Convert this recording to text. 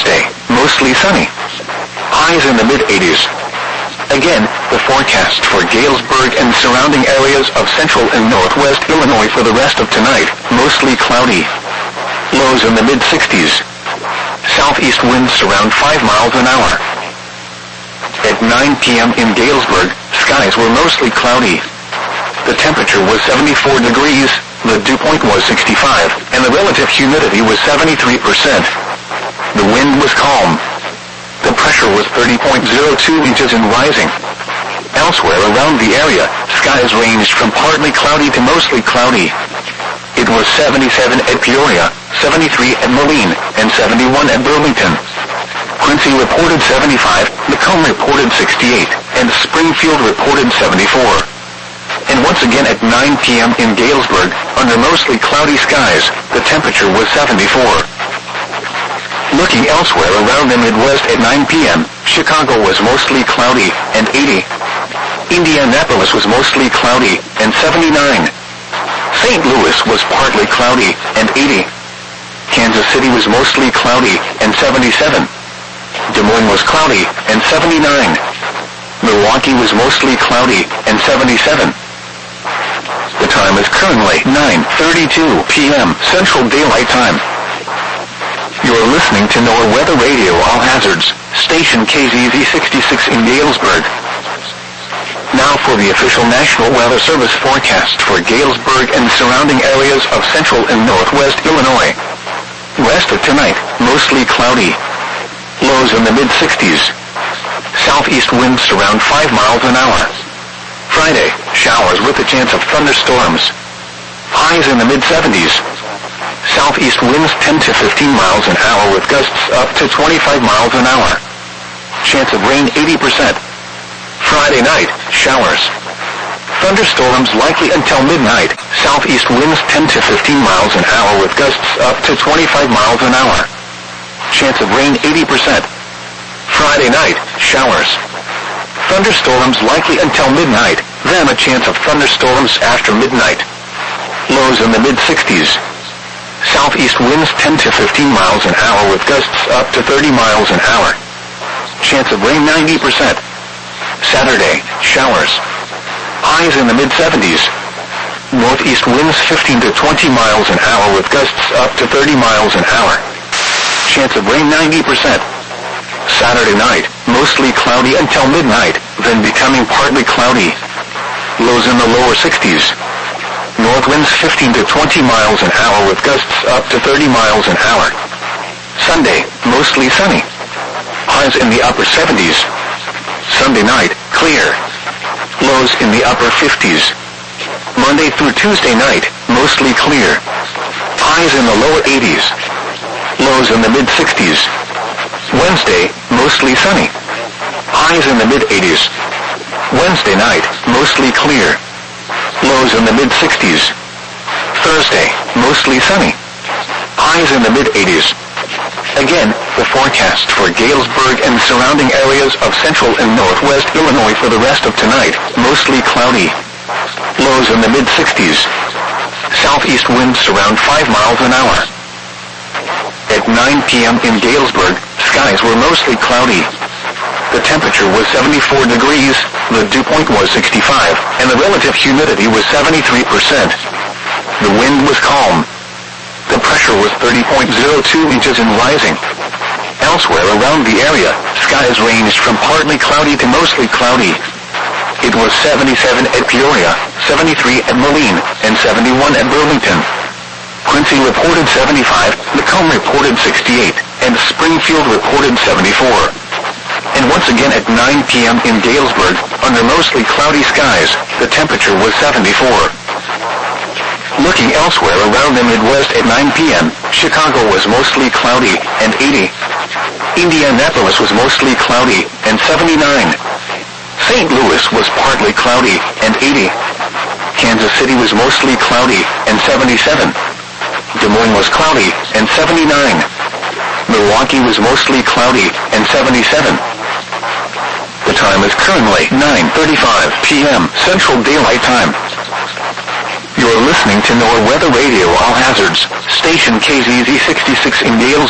Thursday, mostly sunny. Highs in the mid-80s. Again, the forecast for Galesburg and surrounding areas of central and northwest Illinois for the rest of tonight, mostly cloudy. Lows in the mid-60s. Southeast winds around 5 miles an hour. At 9 p.m. in Galesburg, skies were mostly cloudy. The temperature was 74 degrees, the dew point was 65, and the relative humidity was 73%. The wind was calm. The pressure was 30.02 inches and rising. Elsewhere around the area, skies ranged from partly cloudy to mostly cloudy. It was 77 at Peoria, 73 at Moline, and 71 at Burlington. Quincy reported 75, Macomb reported 68, and Springfield reported 74. And once again at 9 p.m. in Galesburg, under mostly cloudy skies, the temperature was 74. Looking elsewhere around the Midwest at 9 p.m., Chicago was mostly cloudy and 80. Indianapolis was mostly cloudy and 79. St. Louis was partly cloudy and 80. Kansas City was mostly cloudy and 77. Des Moines was cloudy and 79. Milwaukee was mostly cloudy and 77. The time is currently 9:32 p.m. Central Daylight Time. You're listening to NOAA Weather Radio All Hazards, station KZZ 66 in Galesburg. Now for the official National Weather Service forecast for Galesburg and surrounding areas of central and northwest Illinois. Rest of tonight, mostly cloudy. Lows in the mid-60s. Southeast winds around 5 miles an hour. Friday, showers with a chance of thunderstorms. Highs in the mid-70s. Southeast winds 10 to 15 miles an hour with gusts up to 25 miles an hour. Chance of rain 80%. Friday night, showers. Thunderstorms likely until midnight. Southeast winds 10 to 15 miles an hour with gusts up to 25 miles an hour. Chance of rain 80%. Friday night, showers. Thunderstorms likely until midnight, then a chance of thunderstorms after midnight. Lows in the mid-60s. Southeast winds 10 to 15 miles an hour with gusts up to 30 miles an hour. Chance of rain 90%. Saturday, showers. Highs in the mid-70s. Northeast winds 15 to 20 miles an hour with gusts up to 30 miles an hour. Chance of rain 90%. Saturday night, mostly cloudy until midnight, then becoming partly cloudy. Lows in the lower 60s. North winds 15 to 20 miles an hour with gusts up to 30 miles an hour. Sunday, mostly sunny. Highs in the upper 70s. Sunday night, clear. Lows in the upper 50s. Monday through Tuesday night, mostly clear. Highs in the lower 80s. Lows in the mid-60s. Wednesday, mostly sunny. Highs in the mid-80s. Wednesday night, mostly clear. Lows in the mid-60s. Thursday, mostly sunny. Highs in the mid-80s. Again, the forecast for Galesburg and surrounding areas of central and northwest Illinois for the rest of tonight, mostly cloudy. Lows in the mid-60s. Southeast winds around 5 miles an hour. At 9 p.m. in Galesburg, skies were mostly cloudy. The temperature was 74 degrees, the dew point was 65, and the relative humidity was 73%. The wind was calm. The pressure was 30.02 inches and rising. Elsewhere around the area, skies ranged from partly cloudy to mostly cloudy. It was 77 at Peoria, 73 at Moline, and 71 at Burlington. Quincy reported 75, Macomb reported 68, and Springfield reported 74. And once again at 9 p.m. in Galesburg, under mostly cloudy skies, the temperature was 74. Looking elsewhere around the Midwest at 9 p.m., Chicago was mostly cloudy and 80. Indianapolis was mostly cloudy and 79. St. Louis was partly cloudy and 80. Kansas City was mostly cloudy and 77. Des Moines was cloudy and 79. Milwaukee was mostly cloudy and 77. The time is currently 9:35 p.m. Central Daylight Time. You're listening to NOAA Weather Radio All Hazards, station KZZ 66 in Galesburg.